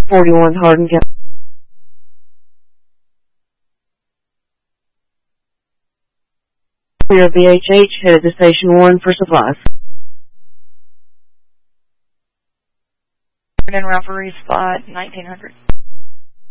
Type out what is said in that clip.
41 Hardin County. We are VHH, headed to Station 1 for supplies. In referee spot 1900.